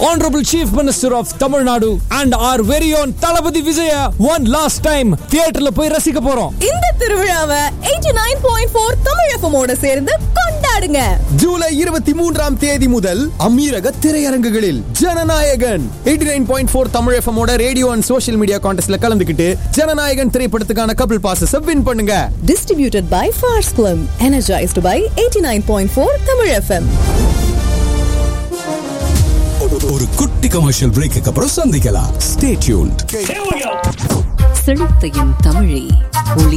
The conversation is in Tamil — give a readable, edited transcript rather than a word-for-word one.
Honorable Chief Minister of Tamil Nadu and our very own Thalapathy Vijaya one last time தியேட்டர்ல போய் ரசிக்க போறோம். இந்த திருவிழாவை 89.4 தமிழ் FM ஓட சேர்ந்து கொண்டாடுங்க. ஜூலை 23ஆம் தேதி முதல் அமீரக திரையரங்குகளில் ஜனநாயகன் 89.4 தமிழ் FM ஓட ரேடியோ அண்ட் சோஷியல் மீடியா கான்டெஸ்ட்ல கலந்துக்கிட்டு ஜனநாயகன் திரைப்படத்துக்கான கபிள் பாசஸ் வின் பண்ணுங்க. Distributed by Fars Film, energized by 89.4 Tamil FM. ஒரு குட்டி கமர்ஷியல் பிரேக்கு அப்புறம் சந்திக்கலாம். Stay tuned. செழித்தையும் தமிழே ஒளி